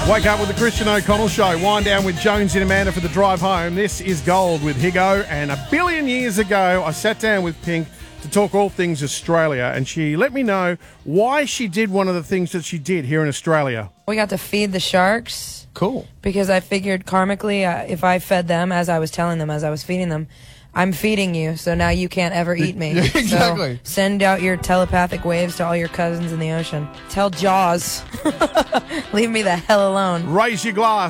Wake up with the Christian O'Connell Show. Wind down with Jonesy and Amanda for the drive home. This is Gold with Higo. And a billion years ago, I sat down with Pink to talk all things Australia. And she let me know why she did one of the things that she did here in Australia. We got to feed the sharks. Cool. Because I figured karmically, if I fed them as I was telling them, as I was feeding them, I'm feeding you, so now you can't ever eat me. Yeah, exactly. So send out your telepathic waves to all your cousins in the ocean. Tell Jaws, leave me the hell alone. Raise your glass.